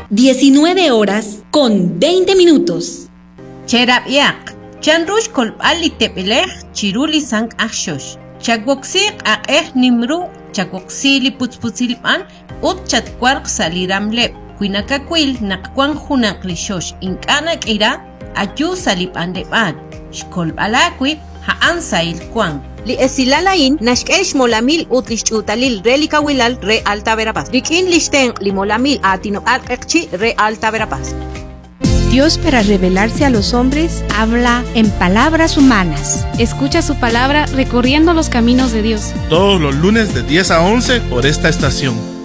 19:20. Cherab yak, chanrush kolb ali tepelej, chiruli sang ashosh. Chagwoksik nimru, chagwoksili putzputzilpan, ut chatkwark saliramlep. Huinakakwil nakwan hunak lishosh inkanak ira, ayu salipan lepan. Shkolb alakwi, haan sail kwan. Li esilalain nashkesh molamil utlichutalil relika wilal re Alta Verapaz. Rikin listen li molamil atino alqchi re Alta Verapaz. Dios, para revelarse a los hombres, habla en palabras humanas. Escucha su palabra recorriendo los caminos de Dios. Todos los lunes de 10 a 11 por esta estación.